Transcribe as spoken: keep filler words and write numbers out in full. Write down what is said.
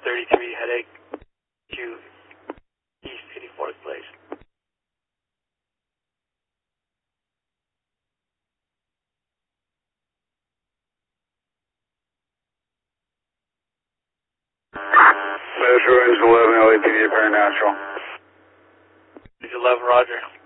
thirty-three headache to East eighty-fourth Place. Metro Range eleven, L A P D, paranatural. Range eleven, roger.